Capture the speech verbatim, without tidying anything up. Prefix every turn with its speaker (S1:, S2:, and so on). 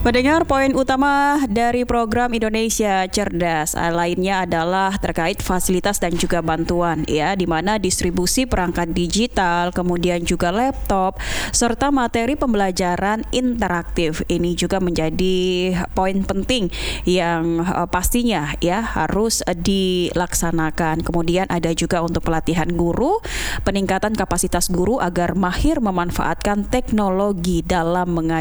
S1: Pendengar, poin utama dari program Indonesia Cerdas lainnya adalah terkait fasilitas dan juga bantuan, ya, di mana distribusi perangkat digital, kemudian juga laptop serta materi pembelajaran interaktif ini juga menjadi poin penting yang uh, pastinya ya harus uh, dilaksanakan. Kemudian ada juga untuk pelatihan guru, peningkatan kapasitas guru agar mahir memanfaatkan teknologi dalam mengajar.